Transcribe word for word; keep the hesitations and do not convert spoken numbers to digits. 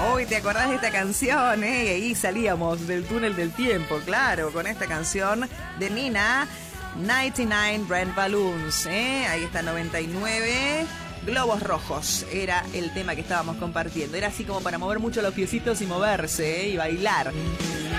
Uy, ¿te acordás de esta canción? Eh? Y ahí salíamos del túnel del tiempo, claro, con esta canción de Nina, noventa y nueve Red Balloons. ¿eh? Ahí está, noventa y nueve globos rojos. Era el tema que estábamos compartiendo. Era así como para mover mucho los piecitos y moverse, ¿eh? Y bailar.